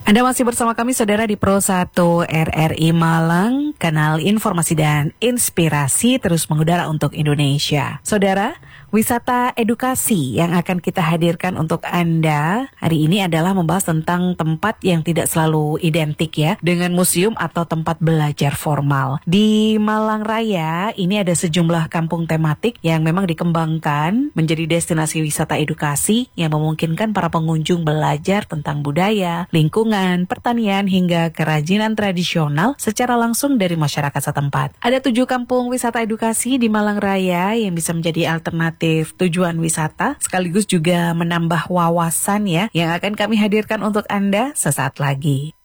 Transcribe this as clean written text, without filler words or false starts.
Anda masih bersama kami saudara di Pro 1 RRI Malang, kanal informasi dan inspirasi terus mengudara untuk Indonesia. Saudara, wisata edukasi yang akan kita hadirkan untuk Anda hari ini adalah membahas tentang tempat yang tidak selalu identik ya dengan museum atau tempat belajar formal. Di Malang Raya ini ada sejumlah kampung tematik yang memang dikembangkan menjadi destinasi wisata edukasi yang memungkinkan para pengunjung belajar tentang budaya, lingkungan, pertanian hingga kerajinan tradisional secara langsung dari masyarakat setempat. Ada 7 kampung wisata edukasi di Malang Raya yang bisa menjadi alternatif tujuan wisata sekaligus juga menambah wawasan ya yang akan kami hadirkan untuk Anda sesaat lagi.